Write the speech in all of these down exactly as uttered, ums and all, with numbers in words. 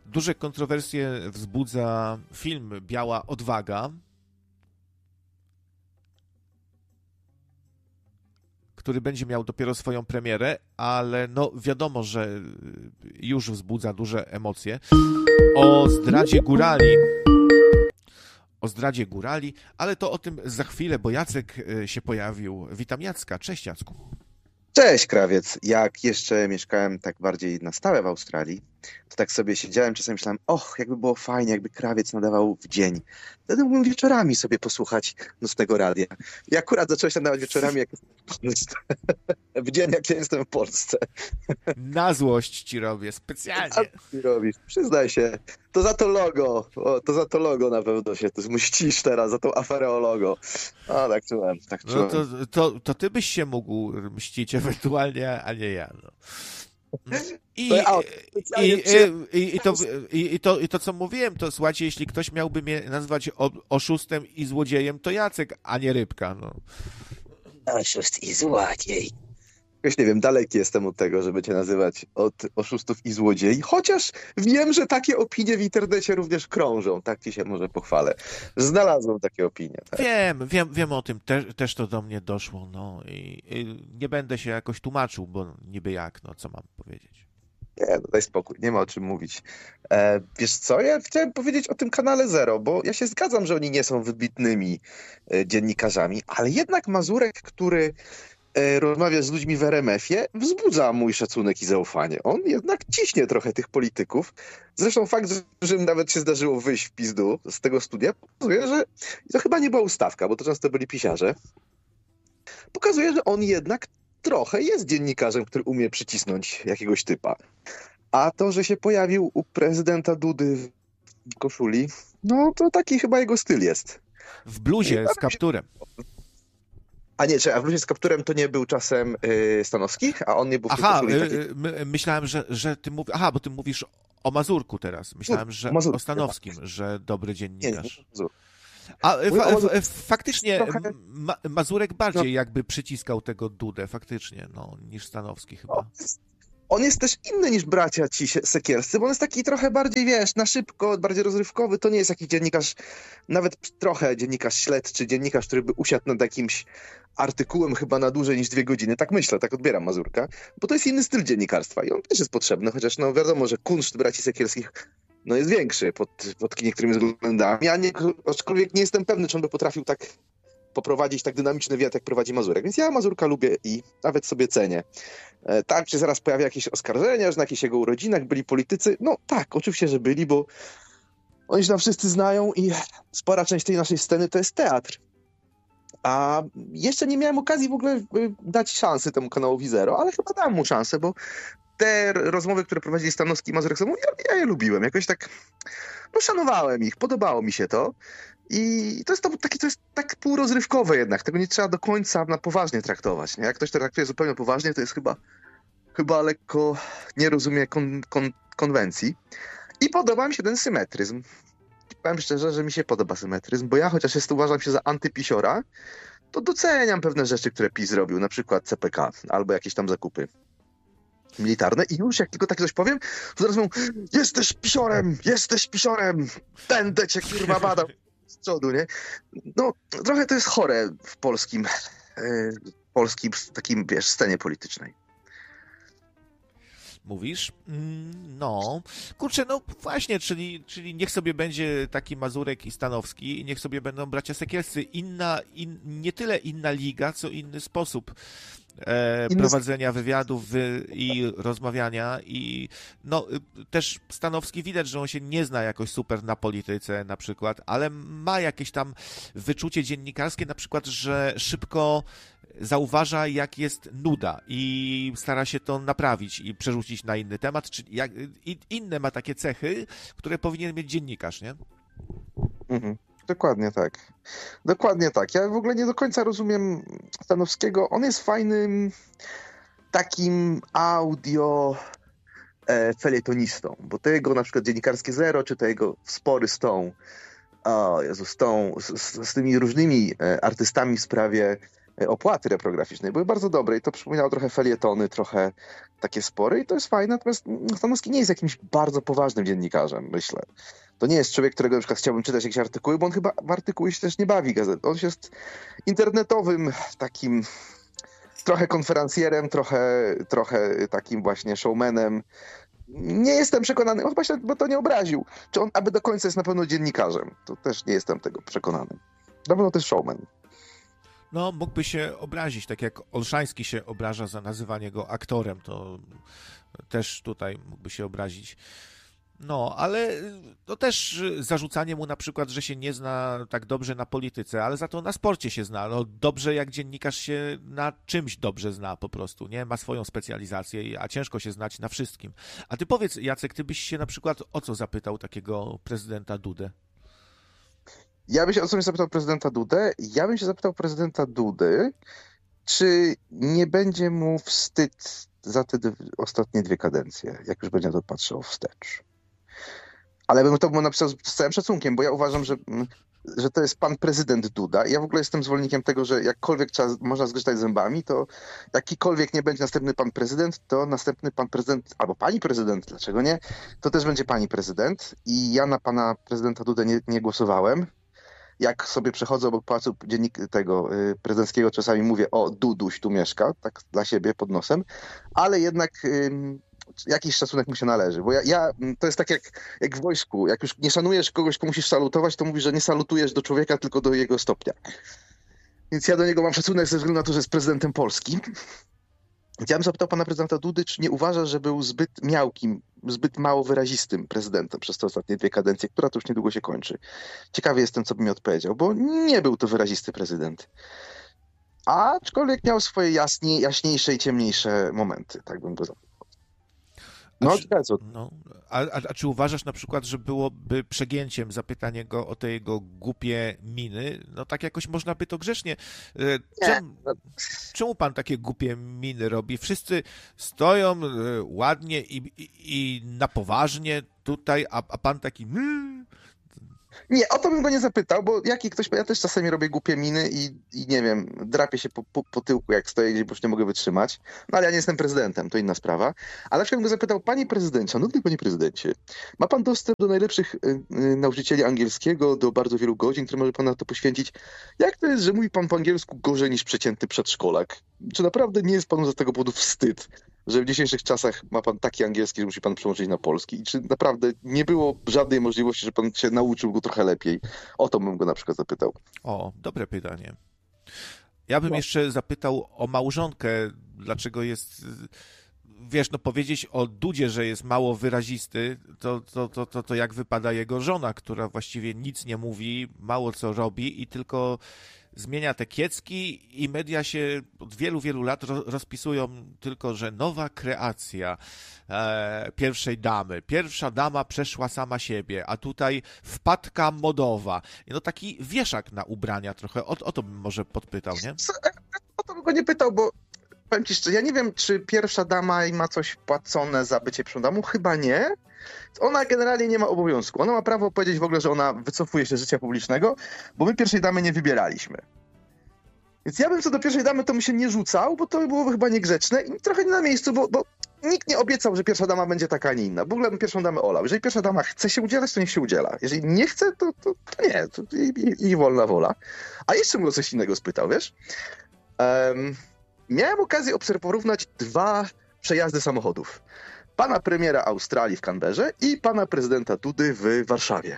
Duże kontrowersje wzbudza film Biała Odwaga, który będzie miał dopiero swoją premierę, ale no wiadomo, że już wzbudza duże emocje. O zdradzie górali, o zdradzie górali, ale to o tym za chwilę, bo Jacek się pojawił. Witam Jacka. Cześć, Jacku. Cześć, Krawiec. Jak jeszcze mieszkałem tak bardziej na stałe w Australii, to tak sobie siedziałem, czasem myślałem, och, jakby było fajnie, jakby Krawiec nadawał w dzień. Wtedy mógłbym wieczorami sobie posłuchać nocnego radia. I akurat zacząłeś nadawać wieczorami, jak w dzień, jak ja jestem w Polsce. Na złość ci robię, specjalnie. A ty robisz, przyznaj się. To za to logo, o, to za to logo na pewno się tu mścisz teraz, za tą aferę o logo. O, tak czułem, tak czułem. No to, to, to ty byś się mógł mścić ewentualnie, a nie ja. No. I, i, i, i, to, i, i, to, I to, co mówiłem, to słuchajcie, jeśli ktoś miałby mnie nazwać oszustem i złodziejem, to Jacek, a nie Rybka. No. Oszust i złodziej. Jakoś nie wiem, daleki jestem od tego, żeby cię nazywać od oszustów i złodziei, chociaż wiem, że takie opinie w internecie również krążą, tak ci się może pochwalę. Znalazłem takie opinie. Tak? Wiem, wiem, wiem o tym, Te, też to do mnie doszło, no i, i nie będę się jakoś tłumaczył, bo niby jak, no co mam powiedzieć. Nie, no daj spokój, nie ma o czym mówić. E, wiesz co, ja chciałem powiedzieć o tym kanale Zero, bo ja się zgadzam, że oni nie są wybitnymi e, dziennikarzami, ale jednak Mazurek, który rozmawia z ludźmi w er em efie, wzbudza mój szacunek i zaufanie. On jednak ciśnie trochę tych polityków. Zresztą fakt, że im nawet się zdarzyło wyjść w pizdu z tego studia, pokazuje, że to chyba nie była ustawka, bo to często byli pisiarze. Pokazuje, że on jednak trochę jest dziennikarzem, który umie przycisnąć jakiegoś typa. A to, że się pojawił u prezydenta Dudy w koszuli, no to taki chyba jego styl jest. W bluzie z kapturem. A nie, czy a w bluzie z kapturem to nie był czasem yy, Stanowskich, a on nie był w Aha, tej takiej... my, myślałem, że, że ty mówisz... Aha, bo ty mówisz o Mazurku teraz. Myślałem, że Mazurku, o Stanowskim, że dobry dziennikarz. Nie, nie, a fa, fa, faktycznie trochę... Ma, Mazurek bardziej no. jakby przyciskał tego Dudę, faktycznie, no, niż Stanowski chyba. No. On jest też inny niż bracia ci Sekielscy, bo on jest taki trochę bardziej, wiesz, na szybko, bardziej rozrywkowy. To nie jest jakiś dziennikarz, nawet trochę dziennikarz śledczy, dziennikarz, który by usiadł nad jakimś artykułem chyba na dłużej niż dwie godziny. Tak myślę, tak odbieram Mazurka, bo to jest inny styl dziennikarstwa i on też jest potrzebny, chociaż no wiadomo, że kunszt braci Sekielskich no jest większy pod, pod niektórymi względami. Ja nie, aczkolwiek nie jestem pewny, czy on by potrafił tak poprowadzić tak dynamiczny wywiad, jak prowadzi Mazurek. Więc ja Mazurka lubię i nawet sobie cenię. E, tak, czy zaraz pojawia jakieś oskarżenia, że na jakichś jego urodzinach byli politycy? No tak, oczywiście, że byli, bo oni się tam wszyscy znają i spora część tej naszej sceny to jest teatr. A jeszcze nie miałem okazji w ogóle dać szansy temu kanałowi Zero, ale chyba dam mu szansę, bo te rozmowy, które prowadzili Stanowski i Mazurek, ja, ja je lubiłem. Jakoś tak, no szanowałem ich, podobało mi się to. I to jest to takie, to jest tak półrozrywkowe jednak. Tego nie trzeba do końca na poważnie traktować. Nie? Jak ktoś to traktuje zupełnie poważnie, to jest chyba, chyba lekko nie rozumie kon, kon, konwencji. I podoba mi się ten symetryzm. Powiem szczerze, że mi się podoba symetryzm, bo ja chociaż jest, uważam się za antypisiora, to doceniam pewne rzeczy, które PiS zrobił, na przykład C P K albo jakieś tam zakupy militarne i już jak tylko tak coś powiem, to zaraz mówią, jesteś pisiorem, jesteś pisiorem, będę cię kurwa badał z przodu, nie? No, trochę to jest chore w polskim, yy, polskim takim, wiesz, scenie politycznej. Mówisz? No, kurczę, no właśnie, czyli, czyli niech sobie będzie taki Mazurek i Stanowski i niech sobie będą bracia Sekielscy. Inna, in, nie tyle inna liga, co inny sposób e, prowadzenia wywiadów wy, i rozmawiania i no też Stanowski widać, że on się nie zna jakoś super na polityce na przykład, ale ma jakieś tam wyczucie dziennikarskie, na przykład, że szybko zauważa, jak jest nuda i stara się to naprawić i przerzucić na inny temat, czyli jak, inne ma takie cechy, które powinien mieć dziennikarz, nie? Mhm. Dokładnie tak. Dokładnie tak. Ja w ogóle nie do końca rozumiem Stanowskiego. On jest fajnym takim audio e, felietonistą, bo te jego na przykład dziennikarskie Zero, czy te jego spory z tą, o Jezu, z tą, z, z tymi różnymi e, artystami w sprawie opłaty reprograficznej. Były bardzo dobre i to przypominało trochę felietony, trochę takie spory i to jest fajne, natomiast Stanowski nie jest jakimś bardzo poważnym dziennikarzem, myślę. To nie jest człowiek, którego na przykład chciałbym czytać jakieś artykuły, bo on chyba w artykuły się też nie bawi gazet. On jest internetowym takim trochę konferencjerem, trochę, trochę takim właśnie showmanem. Nie jestem przekonany, on chyba się bo to nie obraził, czy on aby do końca jest na pewno dziennikarzem. To też nie jestem tego przekonany. Na pewno też showman. No, mógłby się obrazić, tak jak Olszański się obraża za nazywanie go aktorem, to też tutaj mógłby się obrazić. No, ale to też zarzucanie mu na przykład, że się nie zna tak dobrze na polityce, ale za to na sporcie się zna. No, dobrze jak dziennikarz się na czymś dobrze zna po prostu, nie? Ma swoją specjalizację, a ciężko się znać na wszystkim. A ty powiedz, Jacek, ty byś się na przykład o co zapytał takiego prezydenta Dudę? Ja bym się o co mnie zapytał prezydenta Dudę? Ja bym się zapytał prezydenta Dudy, czy nie będzie mu wstyd za te dwie, ostatnie dwie kadencje, jak już będzie na to patrzył wstecz. Ale bym to mu napisał z całym szacunkiem, bo ja uważam, że, że to jest pan prezydent Duda. Ja w ogóle jestem zwolennikiem tego, że jakkolwiek trzeba, można zgrzytać zębami, to jakikolwiek nie będzie następny pan prezydent, to następny pan prezydent, albo pani prezydent, dlaczego nie, to też będzie pani prezydent. I ja na pana prezydenta Dudę nie, nie głosowałem. Jak sobie przechodzę obok pałacu dziennik tego y, prezydenckiego, czasami mówię, o, Duduś tu mieszka, tak dla siebie pod nosem, ale jednak y, jakiś szacunek mu się należy, bo ja, ja to jest tak jak, jak w wojsku, jak już nie szanujesz kogoś, komu musisz salutować, to mówisz, że nie salutujesz do człowieka, tylko do jego stopnia. Więc ja do niego mam szacunek ze względu na to, że jest prezydentem Polski. Ja bym zapytał pana prezydenta Dudy, czy nie uważa, że był zbyt miałkim, zbyt mało wyrazistym prezydentem przez te ostatnie dwie kadencje, która to już niedługo się kończy. Ciekawy jestem, co by mi odpowiedział, bo nie był to wyrazisty prezydent. Aczkolwiek miał swoje jasniej, jaśniejsze i ciemniejsze momenty, tak bym go zapytał. No, a, czy, no, a, a, a czy uważasz na przykład, że byłoby przegięciem zapytanie go o te jego głupie miny? No tak jakoś można by to grzecznie. Czemu, czemu pan takie głupie miny robi? Wszyscy stoją ładnie i, i, i na poważnie tutaj, a, a pan taki... Nie, o to bym go nie zapytał, bo jaki ktoś, ja też czasami robię głupie miny i, i nie wiem, drapię się po, po, po tyłku, jak stoję gdzieś, bo już nie mogę wytrzymać. No ale ja nie jestem prezydentem, to inna sprawa. Ale na przykład bym go zapytał, panie prezydencie, szanowny panie prezydencie, ma pan dostęp do najlepszych y, y, nauczycieli angielskiego, do bardzo wielu godzin, które może pan na to poświęcić. Jak to jest, że mówi pan po angielsku gorzej niż przeciętny przedszkolak? Czy naprawdę nie jest panu z tego powodu wstyd, że w dzisiejszych czasach ma pan taki angielski, że musi pan przełączyć na polski? I czy naprawdę nie było żadnej możliwości, że pan się nauczył go trochę lepiej? O to bym go na przykład zapytał. O, dobre pytanie. Ja bym no. jeszcze zapytał o małżonkę, dlaczego jest... Wiesz, no powiedzieć o Dudzie, że jest mało wyrazisty, to, to, to, to, to jak wypada jego żona, która właściwie nic nie mówi, mało co robi i tylko zmienia te kiecki i media się od wielu, wielu lat rozpisują tylko, że nowa kreacja e, pierwszej damy. Pierwsza dama przeszła sama siebie, a tutaj wpadka modowa. No taki wieszak na ubrania trochę. O, o to bym może podpytał, nie? O to bym go nie pytał, bo powiem ci szczerze, ja nie wiem, czy pierwsza dama ma coś płacone za bycie pierwszą damą. Chyba nie. Ona generalnie nie ma obowiązku. Ona ma prawo powiedzieć w ogóle, że ona wycofuje się z życia publicznego, bo my pierwszej damy nie wybieraliśmy. Więc ja bym co do pierwszej damy to mu się nie rzucał, bo to byłoby chyba niegrzeczne i trochę nie na miejscu, bo, bo nikt nie obiecał, że pierwsza dama będzie taka, a nie inna. W ogóle bym pierwszą damę olał. Jeżeli pierwsza dama chce się udzielać, to niech się udziela. Jeżeli nie chce, to, to, to nie. To i, i wolna wola. A jeszcze bym go coś innego spytał, wiesz? Um, miałem okazję porównać dwa przejazdy samochodów. Pana premiera Australii w Canberrze i pana prezydenta Dudy w Warszawie.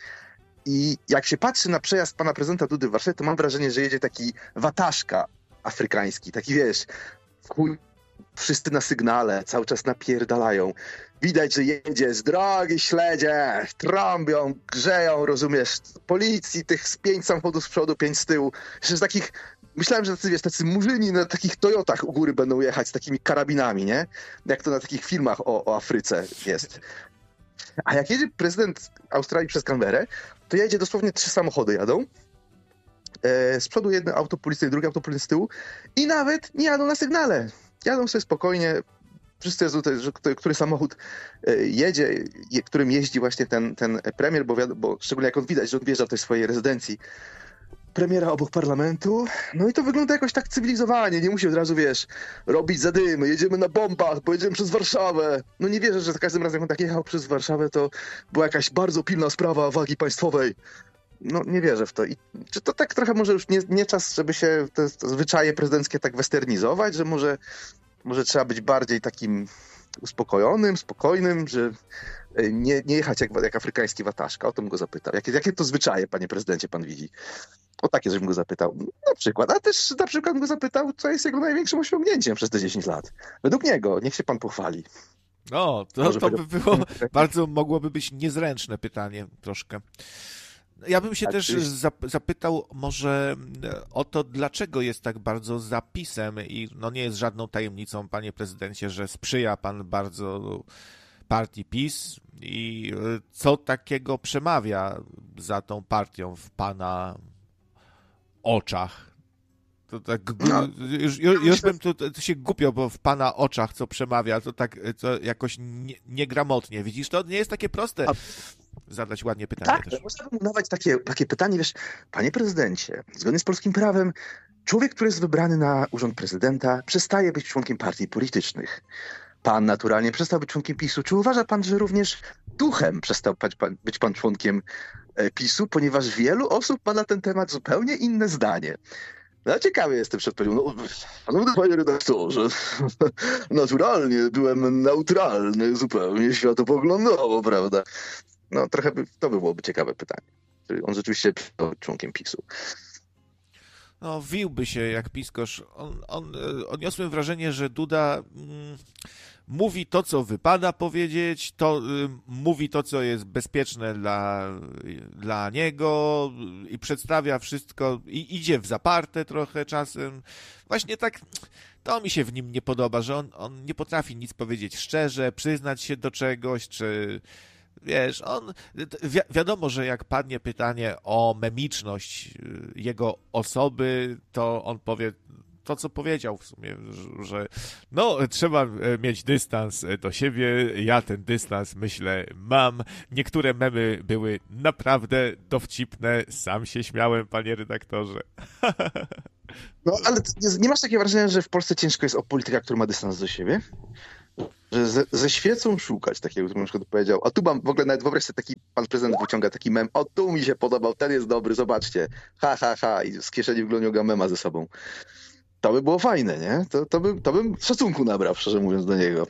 I jak się patrzy na przejazd pana prezydenta Dudy w Warszawie, to mam wrażenie, że jedzie taki wataszka afrykański, taki wiesz, chuj, wszyscy na sygnale, cały czas napierdalają. Widać, że jedzie z drogi śledzie, trąbią, grzeją, rozumiesz, policji, tych z pięć samochodów z przodu, pięć z tyłu. Jeszcze z takich, myślałem, że tacy, wiesz, tacy murzyni na takich Toyotach u góry będą jechać z takimi karabinami, nie? Jak to na takich filmach o, o Afryce jest. A jak jedzie prezydent Australii przez Canberrę, to jedzie dosłownie trzy samochody jadą. E, z przodu jedno auto policyjne, drugie auto policyjne z tyłu i nawet nie jadą na sygnale. Jadą sobie spokojnie. Wszyscy wiedzą, że który samochód jedzie, którym jeździ właśnie ten, ten premier, bo, bo szczególnie jak on widać, że on wjeżdża do tej swojej rezydencji. premiera obok parlamentu, no i to wygląda jakoś tak cywilizowanie, nie musi od razu, wiesz, robić zadymy, jedziemy na bombach, pojedziemy przez Warszawę. No nie wierzę, że za każdym razem, jak on tak jechał przez Warszawę, to była jakaś bardzo pilna sprawa wagi państwowej. No nie wierzę w to. I czy to tak trochę może już nie, nie czas, żeby się te, te zwyczaje prezydenckie tak westernizować, że może, może trzeba być bardziej takim uspokojonym, spokojnym, że nie, nie jechać jak, jak afrykański wataszka. O to bym go zapytał. Jakie, jakie to zwyczaje, panie prezydencie, pan widzi? O takie, żebym go zapytał. Na przykład. A też na przykład bym go zapytał, co jest jego największym osiągnięciem przez te dziesięć lat. Według niego. Niech się pan pochwali. No, to, to by było, bardzo mogłoby być niezręczne pytanie troszkę. Ja bym się A też czy... zapytał może o to, dlaczego jest tak bardzo zapisem i no nie jest żadną tajemnicą, panie prezydencie, że sprzyja pan bardzo partii PiS i co takiego przemawia za tą partią w pana oczach? To tak, no, już, już, już bym tu, tu się głupio, bo w pana oczach co przemawia, to tak to jakoś nie, niegramotnie. Widzisz, to nie jest takie proste. A... zadać ładnie pytanie tak, też. Można by dawać takie, takie pytanie, wiesz, panie prezydencie, zgodnie z polskim prawem, człowiek, który jest wybrany na urząd prezydenta, przestaje być członkiem partii politycznych. Pan naturalnie przestał być członkiem PiSu. Czy uważa pan, że również duchem przestał pan, być pan członkiem PiSu, ponieważ wielu osób ma na ten temat zupełnie inne zdanie? No ciekawy jestem przed panią. No, szanowny panie redaktorze, naturalnie byłem neutralny zupełnie światopoglądowo, prawda? No trochę by, to by byłoby ciekawe pytanie. Czy on rzeczywiście był członkiem PiSu? No wiłby się jak piskosz. On, on, odniosłem wrażenie, że Duda mm, mówi to, co wypada powiedzieć, to y, mówi to, co jest bezpieczne dla, dla niego i przedstawia wszystko i idzie w zaparte trochę czasem. Właśnie tak... To mi się w nim nie podoba, że on, on nie potrafi nic powiedzieć szczerze, przyznać się do czegoś, czy... Wiesz, on, wi- wiadomo, że jak padnie pytanie o memiczność jego osoby, to on powie to, co powiedział w sumie, że no, trzeba mieć dystans do siebie, ja ten dystans, myślę, mam. Niektóre memy były naprawdę dowcipne, sam się śmiałem, panie redaktorze. No, ale nie masz takiego wrażenia, że w Polsce ciężko jest o polityka, który ma dystans do siebie? Że ze, ze świecą szukać takiego, który na przykład powiedział, a tu mam, w ogóle nawet wyobraź sobie, taki pan prezydent wyciąga taki mem, o tu mi się podobał, ten jest dobry, zobaczcie, ha, ha, ha, i z kieszeni wygląda mema ze sobą. To by było fajne, nie? To, to, by, to bym szacunku nabrał, szczerze mówiąc, do niego.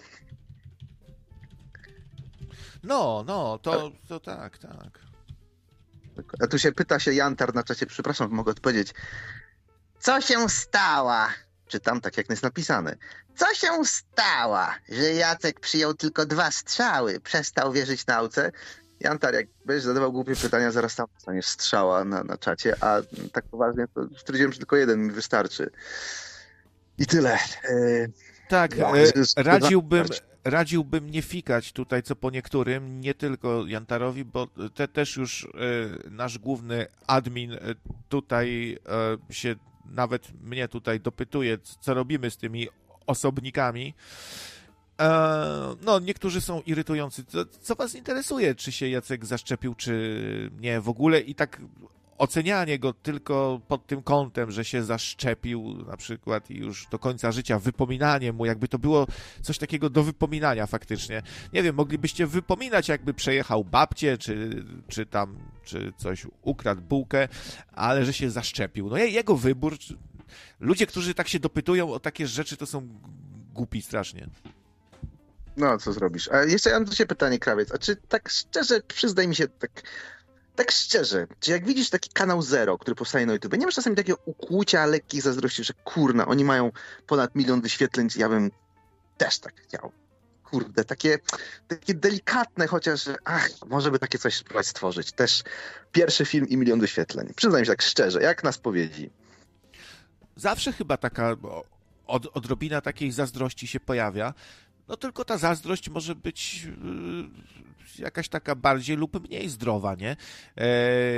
No, no, to, to tak, tak. A tu się pyta się Jantar na czacie, przepraszam, mogę odpowiedzieć. Co się stała? Czytam tak, jak jest napisane. Co się stała, że Jacek przyjął tylko dwa strzały, przestał wierzyć nauce? Jantar, jak będziesz zadawał głupie pytania, zaraz tam dostaniesz strzała na, na czacie, a tak poważnie to stwierdziłem, że tylko jeden mi wystarczy. I tyle. E... Tak, ja, e, radziłbym, radziłbym nie fikać tutaj co po niektórym, nie tylko Jantarowi, bo te, też już e, nasz główny admin e, tutaj e, się nawet mnie tutaj dopytuje, co robimy z tymi osobnikami. E, no, niektórzy są irytujący. Co, co was interesuje, czy się Jacek zaszczepił, czy nie w ogóle? I tak ocenianie go tylko pod tym kątem, że się zaszczepił na przykład i już do końca życia, wypominanie mu, jakby to było coś takiego do wypominania faktycznie. Nie wiem, moglibyście wypominać, jakby przejechał babcię, czy, czy tam, czy coś ukradł bułkę, ale że się zaszczepił. No jego wybór. Ludzie, którzy tak się dopytują o takie rzeczy, to są głupi strasznie. No, co zrobisz? A jeszcze ja mam do ciebie pytanie, Krawiec. A czy tak szczerze, przyznaj mi się, tak... Tak szczerze, czy jak widzisz taki kanał Zero, który powstaje na YouTube, nie masz czasami takiego ukłucia, lekkich zazdrości, że kurna, oni mają ponad milion wyświetleń, ja bym też tak chciał. Kurde, takie, takie delikatne, chociaż ach, może by takie coś spróbować stworzyć. Też pierwszy film i milion wyświetleń. Przyznaj mi się tak szczerze, jak na spowiedzi. Zawsze chyba taka od, odrobina takiej zazdrości się pojawia. No tylko ta zazdrość może być yy, jakaś taka bardziej lub mniej zdrowa, nie? Yy,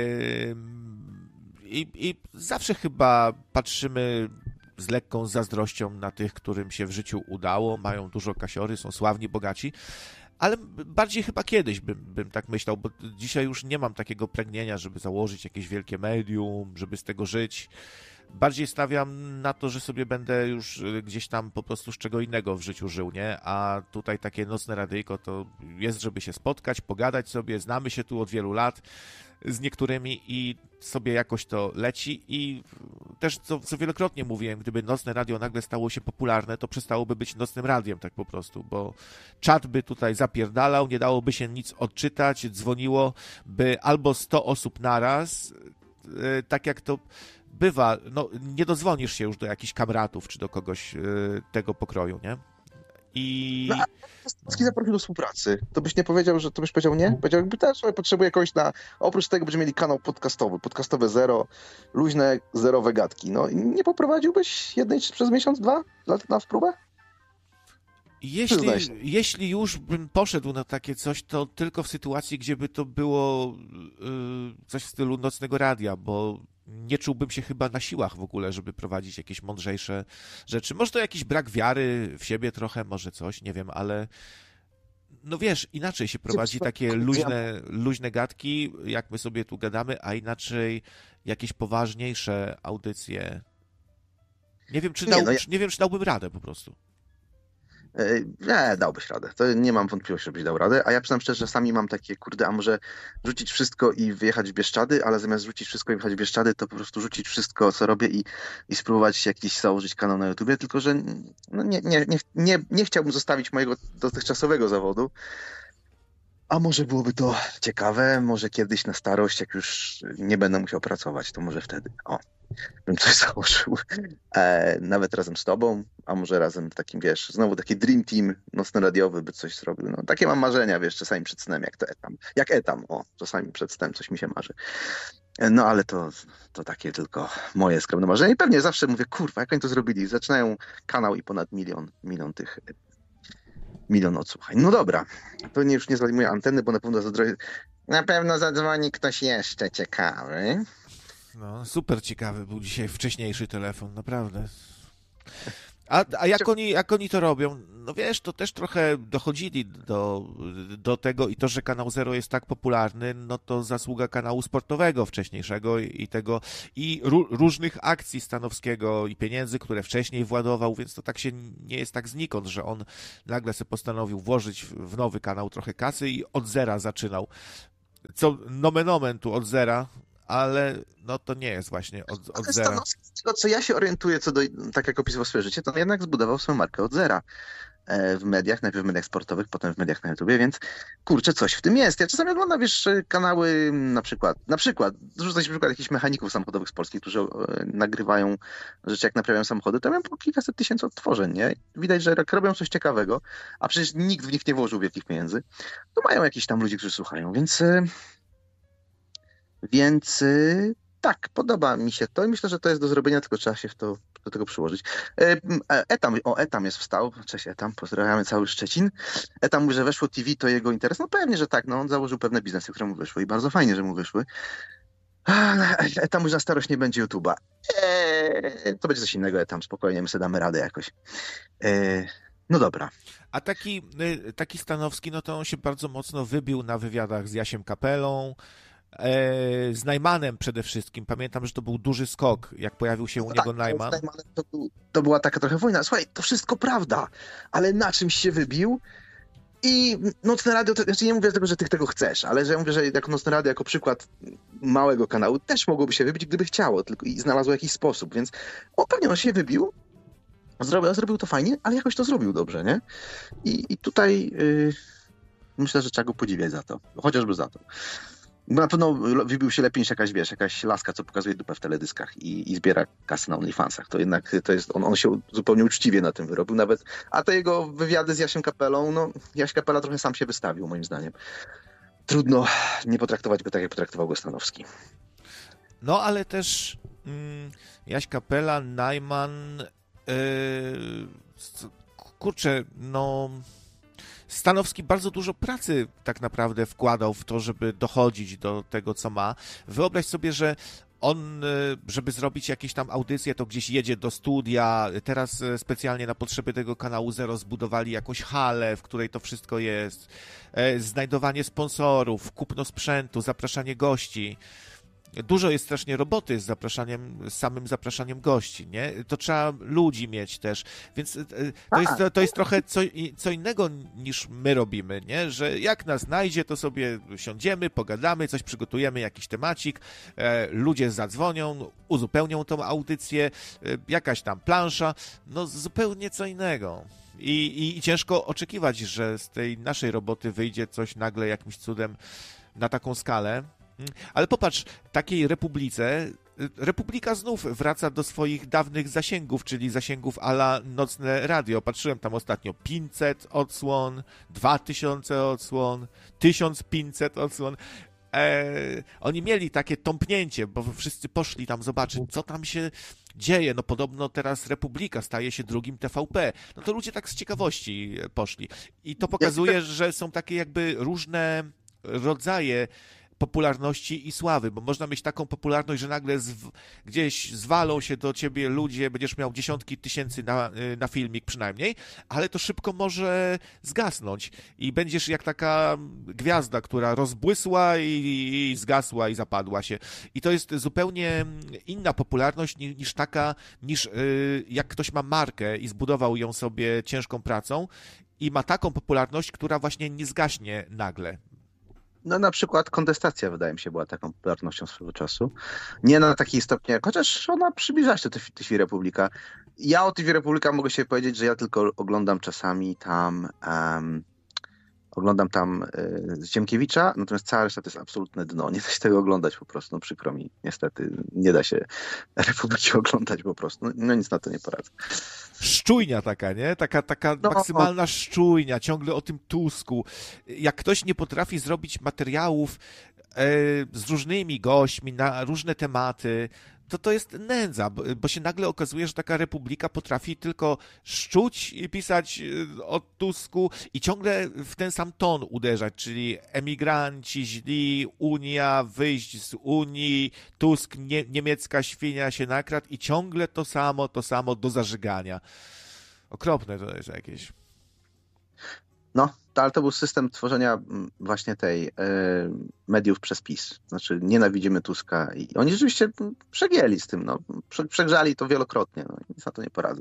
i, I zawsze chyba patrzymy z lekką zazdrością na tych, którym się w życiu udało, mają dużo kasiory, są sławni, bogaci, ale bardziej chyba kiedyś bym, bym tak myślał, bo dzisiaj już nie mam takiego pragnienia, żeby założyć jakieś wielkie medium, żeby z tego żyć. Bardziej stawiam na to, że sobie będę już gdzieś tam po prostu z czego innego w życiu żył, nie? A tutaj takie nocne radyjko to jest, żeby się spotkać, pogadać sobie, znamy się tu od wielu lat z niektórymi i sobie jakoś to leci i też, co, co wielokrotnie mówiłem, gdyby nocne radio nagle stało się popularne, to przestałoby być nocnym radiem tak po prostu, bo czat by tutaj zapierdalał, nie dałoby się nic odczytać, dzwoniło by albo sto osób naraz, yy, tak jak to bywa, no nie dozwonisz się już do jakichś kamratów czy do kogoś yy, tego pokroju, nie? I... No, a Stawski zaprosił do współpracy. To byś nie powiedział, że to byś powiedział nie? Powiedział, jakby też potrzebuje kogoś na... Oprócz tego będziemy mieli kanał podcastowy, podcastowe zero, luźne, zerowe gadki. No i nie poprowadziłbyś jednej przez miesiąc, dwa lat na próbę? Jeśli, jeśli już bym poszedł na takie coś, to tylko w sytuacji, gdzie by to było yy, coś w stylu nocnego radia, bo nie czułbym się chyba na siłach w ogóle, żeby prowadzić jakieś mądrzejsze rzeczy. Może to jakiś brak wiary w siebie trochę, może coś, nie wiem, ale no wiesz, inaczej się prowadzi takie luźne, luźne gadki, jak my sobie tu gadamy, a inaczej jakieś poważniejsze audycje. Nie wiem, czy, dał, nie, no ja... nie wiem, czy dałbym radę po prostu. Nie, dałbyś radę. To nie mam wątpliwości, żebyś dał radę. A ja przyznam szczerze, że czasami mam takie, kurde, a może rzucić wszystko i wyjechać w Bieszczady, ale zamiast rzucić wszystko i wyjechać w Bieszczady, to po prostu rzucić wszystko, co robię i, i spróbować jakiś założyć kanał na YouTubie, tylko że no nie, nie, nie, nie, nie chciałbym zostawić mojego dotychczasowego zawodu. A może byłoby to ciekawe, może kiedyś na starość, jak już nie będę musiał pracować, to może wtedy, o, bym coś założył, e, nawet razem z tobą, a może razem w takim, wiesz, znowu taki dream team nocno-radiowy by coś zrobił, no takie mam marzenia, wiesz, czasami przed snem, jak to etam, jak etam, o, czasami przed snem coś mi się marzy. No ale to, to takie tylko moje skromne marzenie i pewnie zawsze mówię, kurwa, jak oni to zrobili, zaczynają kanał i ponad milion, milion tych Milion odsłuchań. No dobra, to nie, już nie zajmuję anteny, bo na pewno zadzwoni, na pewno zadzwoni ktoś jeszcze ciekawy. No, super ciekawy był dzisiaj wcześniejszy telefon, naprawdę. A, a jak, oni, jak oni to robią? No wiesz, to też trochę dochodzili do, do tego i to, że Kanał Zero jest tak popularny, no to zasługa kanału sportowego wcześniejszego i, i tego, i ró, różnych akcji Stanowskiego i pieniędzy, które wcześniej władował, więc to tak się nie jest tak znikąd, że on nagle sobie postanowił włożyć w nowy kanał trochę kasy i od zera zaczynał. Co nomen omen tu od zera, ale no to nie jest właśnie od, od zera. Stanowski, z tego co ja się orientuję, co do, tak jak opisywał swoje życie, to jednak zbudował swoją markę od zera w mediach, najpierw w mediach sportowych, potem w mediach na YouTubie, więc kurczę, coś w tym jest. Ja czasami oglądam, wiesz, kanały na przykład, na przykład, rzucę ci przykład jakichś mechaników samochodowych z Polski, którzy nagrywają rzeczy, jak naprawiają samochody, to mają po kilkaset tysięcy odtworzeń, nie? Widać, że jak robią coś ciekawego, a przecież nikt w nich nie włożył wielkich pieniędzy, to mają jakiś tam ludzi, którzy słuchają, więc... Więc tak, podoba mi się to i myślę, że to jest do zrobienia, tylko trzeba się w to, do tego przyłożyć. Etam, o Etam jest wstał, cześć Etam, pozdrawiamy cały Szczecin. Etam mówi, że weszło T V to jego interes, no pewnie, że tak, no on założył pewne biznesy, które mu wyszły i bardzo fajnie, że mu wyszły. Etam mówi, że na starość nie będzie YouTube'a. Eee, to będzie coś innego, Etam, spokojnie, my sobie damy radę jakoś. Eee, no dobra. A taki, taki Stanowski, no to on się bardzo mocno wybił na wywiadach z Jasiem Kapelą, z Najmanem przede wszystkim. Pamiętam, że to był duży skok, jak pojawił się u niego tak, Najman. To, to była taka trochę wojna. Słuchaj, to wszystko prawda, ale na czymś się wybił i Nocne Radio, to, znaczy nie mówię tego, że ty tego chcesz, ale że ja mówię, że jako Nocne Radio, jako przykład małego kanału też mogłoby się wybić, gdyby chciało, tylko i znalazło jakiś sposób, więc o, pewnie on się wybił, zrobił, zrobił to fajnie, ale jakoś to zrobił dobrze, nie? I, i tutaj yy, myślę, że trzeba go podziwiać za to, chociażby za to. Bo na pewno wybił się lepiej niż jakaś, wiesz, jakaś laska, co pokazuje dupę w teledyskach i, i zbiera kasy na OnlyFansach. To jednak to jest, on, on się zupełnie uczciwie na tym wyrobił nawet. A te jego wywiady z Jasiem Kapelą, no Jaś Kapela trochę sam się wystawił, moim zdaniem. Trudno nie potraktować go tak, jak potraktował go Stanowski. No, ale też mm, Jaś Kapela, Najman, yy, kurczę, no... Stanowski bardzo dużo pracy tak naprawdę wkładał w to, żeby dochodzić do tego, co ma. Wyobraź sobie, że on, żeby zrobić jakieś tam audycje, to gdzieś jedzie do studia. Teraz specjalnie na potrzeby tego kanału Zero zbudowali jakąś halę, w której to wszystko jest. Znajdowanie sponsorów, kupno sprzętu, zapraszanie gości. Dużo jest strasznie roboty z zapraszaniem, z samym zapraszaniem gości, nie? To trzeba ludzi mieć też, więc to jest, to jest trochę co, co innego niż my robimy, nie? Że jak nas znajdzie, to sobie siądziemy, pogadamy, coś przygotujemy, jakiś temacik, e, ludzie zadzwonią, uzupełnią tą audycję, e, jakaś tam plansza, no zupełnie co innego. I, i, I ciężko oczekiwać, że z tej naszej roboty wyjdzie coś nagle jakimś cudem na taką skalę. Ale popatrz, takiej Republice, Republika znów wraca do swoich dawnych zasięgów, czyli zasięgów a la nocne radio. Patrzyłem tam ostatnio pięćset odsłon, dwa tysiące odsłon, tysiąc pięćset odsłon. Eee, oni mieli takie tąpnięcie, bo wszyscy poszli tam zobaczyć, co tam się dzieje. No podobno teraz Republika staje się drugim T V P. No to ludzie tak z ciekawości poszli. I to pokazuje, że są takie jakby różne rodzaje popularności i sławy, bo można mieć taką popularność, że nagle zw- gdzieś zwalą się do ciebie ludzie, będziesz miał dziesiątki tysięcy na, na filmik przynajmniej, ale to szybko może zgasnąć i będziesz jak taka gwiazda, która rozbłysła i, i zgasła i zapadła się. I to jest zupełnie inna popularność niż, niż taka, niż yy, jak ktoś ma markę i zbudował ją sobie ciężką pracą i ma taką popularność, która właśnie nie zgaśnie nagle. No na przykład Kontestacja, wydaje mi się, była taką popularnością swego czasu. Nie na takiej stopnie, chociaż ona przybliża się do T V Republika. Ja o T V Republika mogę się powiedzieć, że ja tylko oglądam czasami tam um, oglądam tam y, Ziemkiewicza, natomiast cała reszta to jest absolutne dno. Nie da się tego oglądać po prostu, no przykro mi, niestety. Nie da się Republiki oglądać po prostu. No, no nic na to nie poradzę. Szczujnia taka, nie? Taka, taka no, maksymalna szczujnia, ciągle o tym Tusku. Jak ktoś nie potrafi zrobić materiałów e, z różnymi gośćmi na różne tematy, to to jest nędza, bo, bo się nagle okazuje, że taka Republika potrafi tylko szczuć i pisać o Tusku i ciągle w ten sam ton uderzać, czyli emigranci źli, Unia, wyjść z Unii, Tusk, nie, niemiecka świnia się nakradł i ciągle to samo, to samo do zażygania. Okropne to jest jakieś. No, to, ale to był system tworzenia właśnie tej y, mediów przez PiS. Znaczy nienawidzimy Tuska i oni rzeczywiście przegięli z tym, no. Prze, przegrzali to wielokrotnie, no. Nic na to nie poradzę.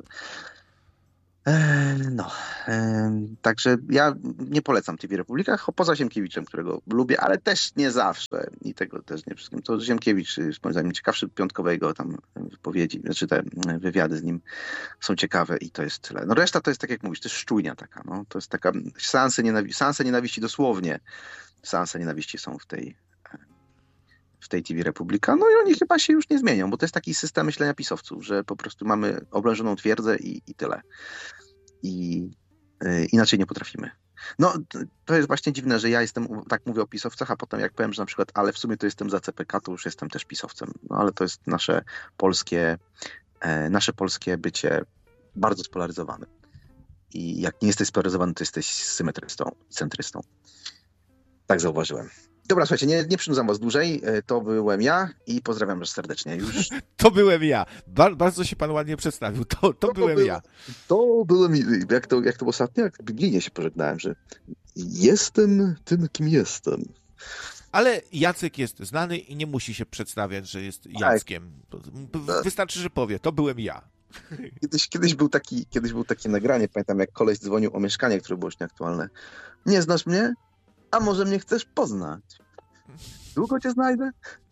E, no, e, także ja nie polecam T V Republika, poza Ziemkiewiczem, którego lubię, ale też nie zawsze i tego też nie wszystkim. To Ziemkiewicz, moim zdaniem, ciekawszy piątkowe jego tam wypowiedzi, znaczy te wywiady z nim są ciekawe i to jest tyle. No reszta to jest tak jak mówisz, to jest szczujnia taka, no. To jest taka seanse nienawiści, seanse nienawiści dosłownie. Seanse nienawiści są w tej w tej T V Republika, no i oni chyba się już nie zmienią, bo to jest taki system myślenia pisowców, że po prostu mamy oblężoną twierdzę i, i tyle. I y, inaczej nie potrafimy. No, to jest właśnie dziwne, że ja jestem, tak mówię o pisowcach, a potem jak powiem, że na przykład, ale w sumie to jestem za C P K, to już jestem też pisowcem. No, ale to jest nasze polskie, e, nasze polskie bycie bardzo spolaryzowane. I jak nie jesteś spolaryzowany, to jesteś symetrystą, centrystą. Tak zauważyłem. Dobra, słuchajcie, nie, nie przynudzam was dłużej. To byłem ja i pozdrawiam was serdecznie. Już... To byłem ja. Bar- bardzo się pan ładnie przedstawił. To, to, to byłem był, ja. To byłem, jak to, jak to ostatnio, jak w Biblinie się pożegnałem, że jestem tym, kim jestem. Ale Jacek jest znany i nie musi się przedstawiać, że jest Jackiem. Wystarczy, że powie, to byłem ja. Kiedyś, kiedyś, był taki, kiedyś był takie nagranie, pamiętam jak koleś dzwonił o mieszkanie, które było już nieaktualne. Nie znasz mnie? A może mnie chcesz poznać? Długo cię znajdę?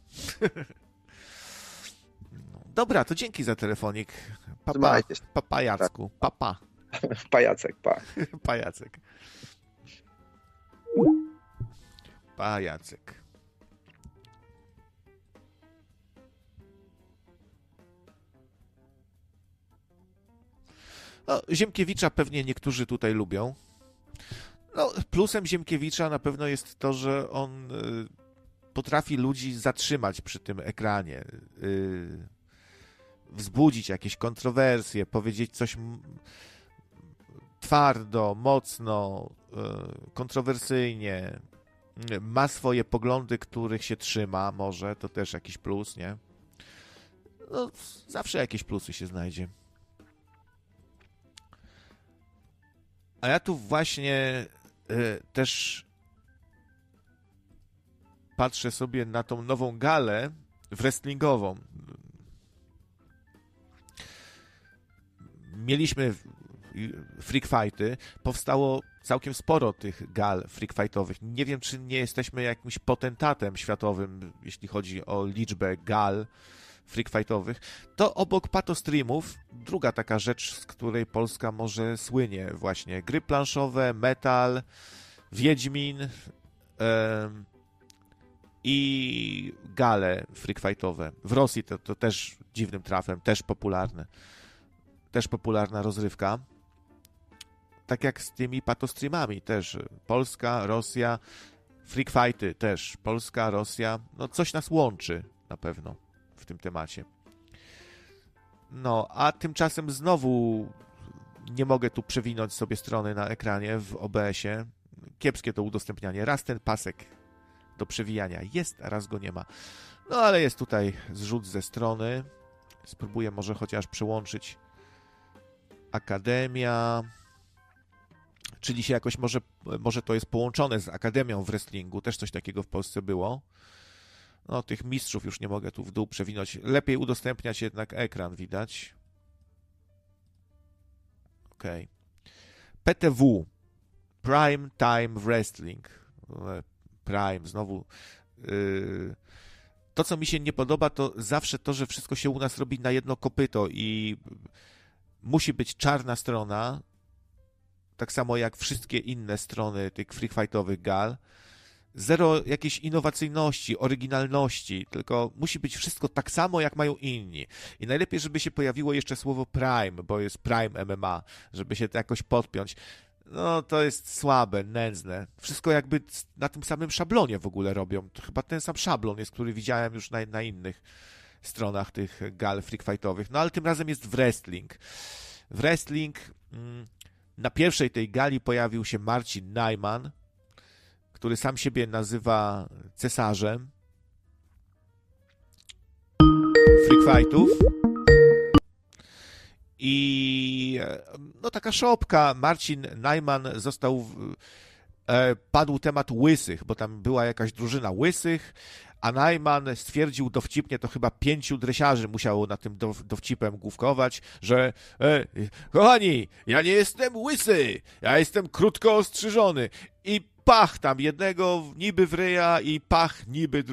Dobra, to dzięki za telefonik. Papa, Trzymajcie się. papa Jacku. Papa. Pajacek, pa. Pajacek. Pajacek. No, Ziemkiewicza pewnie niektórzy tutaj lubią. No, plusem Ziemkiewicza na pewno jest to, że on y, potrafi ludzi zatrzymać przy tym ekranie, y, wzbudzić jakieś kontrowersje, powiedzieć coś m- twardo, mocno, y, kontrowersyjnie. Ma swoje poglądy, których się trzyma, może, to też jakiś plus, nie? no, zawsze jakieś plusy się znajdzie. A ja tu właśnie y, też patrzę sobie na tą nową galę wrestlingową. Mieliśmy freak fighty, powstało całkiem sporo tych gal freak fightowych. Nie wiem, czy nie jesteśmy jakimś potentatem światowym, jeśli chodzi o liczbę gal freak fightowych. To obok patostreamów druga taka rzecz, z której Polska może słynie właśnie. Gry planszowe, metal, Wiedźmin yy, i gale freak fightowe. W Rosji to, to też dziwnym trafem, też popularne. Też popularna rozrywka. Tak jak z tymi patostreamami też. Polska, Rosja, freak fighty też. Polska, Rosja. No coś nas łączy na pewno w tym temacie. No, a tymczasem znowu nie mogę tu przewinąć sobie strony na ekranie w O B S-ie. Kiepskie to udostępnianie. Raz ten pasek do przewijania jest, a raz go nie ma. No, ale jest tutaj zrzut ze strony. Spróbuję może chociaż przełączyć Akademia, czyli się jakoś może, może to jest połączone z Akademią w wrestlingu, też coś takiego w Polsce było. No, tych mistrzów już nie mogę tu w dół przewinąć. Lepiej udostępniać jednak ekran, widać. Okej. Okay. P T W. Prime Time Wrestling. Prime, znowu. Yy... To, co mi się nie podoba, to zawsze to, że wszystko się u nas robi na jedno kopyto i musi być czarna strona, tak samo jak wszystkie inne strony tych freak fightowych gal. Zero jakiejś innowacyjności, oryginalności, tylko musi być wszystko tak samo, jak mają inni. I najlepiej, żeby się pojawiło jeszcze słowo Prime, bo jest Prime M M A, żeby się to jakoś podpiąć. No, to jest słabe, nędzne. Wszystko jakby na tym samym szablonie w ogóle robią. To chyba ten sam szablon jest, który widziałem już na, na innych stronach tych gal freak fightowych. No, ale tym razem jest wrestling. Wrestling... Mm, na pierwszej tej gali pojawił się Marcin Najman, który sam siebie nazywa cesarzem freak fightów. I no taka szopka. Marcin Najman został, e, padł temat łysych, bo tam była jakaś drużyna łysych, a Najman stwierdził dowcipnie, to chyba pięciu dresiarzy musiało na tym dow, dowcipem główkować, że e, kochani, ja nie jestem łysy, ja jestem krótko ostrzyżony. I pach tam jednego niby w ryja i pach niby